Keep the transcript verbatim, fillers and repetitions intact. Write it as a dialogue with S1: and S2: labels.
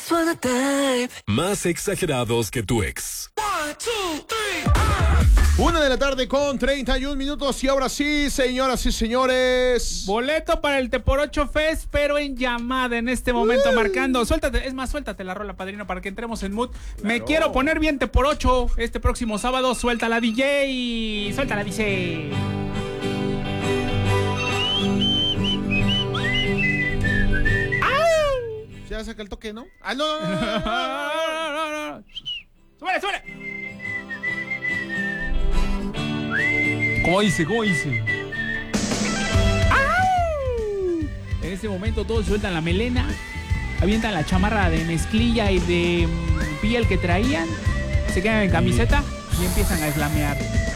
S1: Más exagerados que tu ex.
S2: Una de la tarde con treinta y un minutos y ahora sí, señoras y señores.
S3: Boleto para el Te por ocho Fest, pero en llamada en este momento uh. marcando. Suéltate, es más, suéltate la rola, padrino, para que entremos en mood. Claro. Me quiero poner bien Te por ocho este próximo sábado. Suelta la D J. Suelta la D J.
S2: Ya saca el toque, ¿no? Ah, no, no, no, no, no, no, no, no.
S3: ¡Súbele, súbele! ¿Cómo dice? ¿Cómo dice? ¡Au! En este momento todos sueltan la melena, avientan la chamarra de mezclilla y de piel que traían, se quedan en camiseta y empiezan a eslamear.